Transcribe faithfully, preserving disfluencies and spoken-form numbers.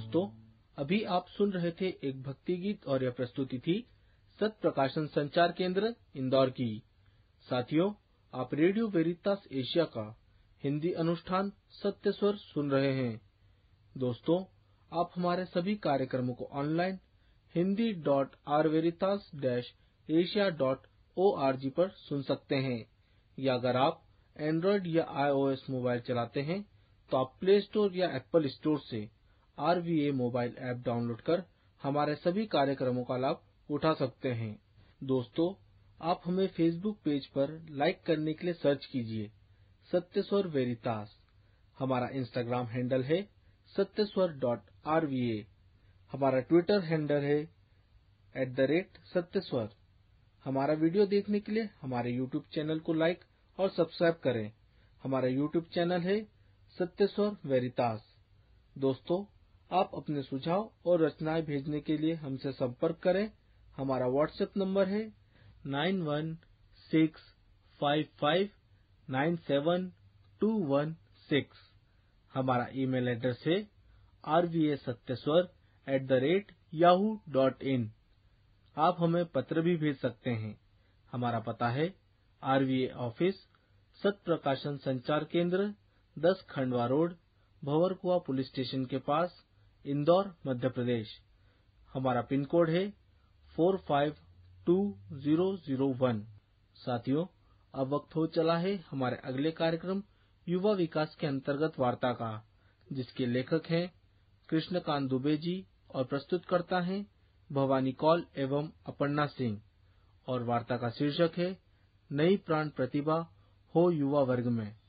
दोस्तों, अभी आप सुन रहे थे एक भक्ति गीत और यह प्रस्तुति थी सत प्रकाशन संचार केंद्र इंदौर की। साथियों, आप रेडियो वेरितास एशिया का हिंदी अनुष्ठान सत्य स्वर सुन रहे हैं। दोस्तों, आप हमारे सभी कार्यक्रमों को online Hindi dot are वेरितास dash Asia dot O R G पर सुन सकते हैं, या अगर आप एंड्रॉइड या आईओएस मोबाइल चलाते हैं तो आप प्ले स्टोर या एप्पल स्टोर से are V A mobile app download कर हमारे सभी कार्यक्रमों का लाभ उठा सकते हैं। दोस्तों, आप हमें फेसबुक पेज पर लाइक करने के लिए सर्च कीजिए सत्य स्वर वेरितास। हमारा इंस्टाग्राम हैंडल है सत्य स्वर डॉट आर वी ए। हमारा ट्विटर हैंडल है एट द रेट सत्य स्वर। हमारा वीडियो देखने के लिए हमारे यूट्यूब चैनल को लाइक और सब्सक्राइब करें। हमारा यूट्यूब चैनल है सत्य स्वर वेरितास। दोस्तों, आप अपने सुझाव और रचनाएं भेजने के लिए हमसे संपर्क करें। हमारा व्हाट्सएप नंबर है nine one six five five nine seven to one six. हमारा ईमेल एड्रेस है are V A सत्यस्वर at the rate Yahoo dot in. आप हमें पत्र भी भेज सकते हैं। हमारा पता है आर वी ए ऑफिस, सत प्रकाशन संचार केंद्र, दस Khandwa road, Bhanwarkuan police station के पास, इंदौर, मध्य प्रदेश। हमारा पिन कोड है four five to zero zero one. साथियों, अब वक्त हो चला है हमारे अगले कार्यक्रम युवा विकास के अंतर्गत वार्ता का, जिसके लेखक हैं कृष्णकांत दुबे जी और प्रस्तुतकर्ता हैं भवानी कौल एवं अपर्णा सिंह। और वार्ता का शीर्षक है नई प्राण प्रतिभा हो युवा वर्ग में।